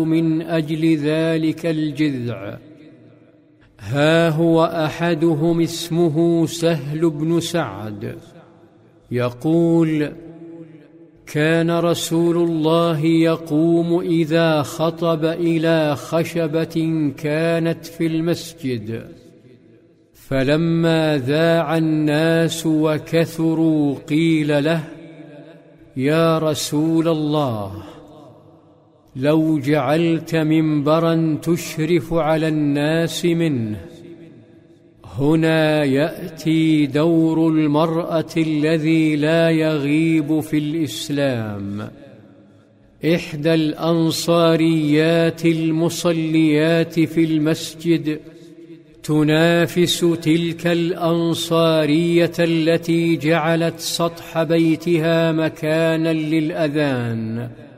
من أجل ذلك الجذع. ها هو أحدهم اسمه سهل بن سعد يقول: كان رسول الله يقوم إذا خطب إلى خشبة كانت في المسجد، فلما ذاع الناس وكثروا قيل له: يا رسول الله، لو جعلت منبرا تشرف على الناس منه. هنا يأتي دور المرأة الذي لا يغيب في الإسلام. إحدى الأنصاريات المصليات في المسجد تنافس تلك الأنصارية التي جعلت سطح بيتها مكانا للأذان،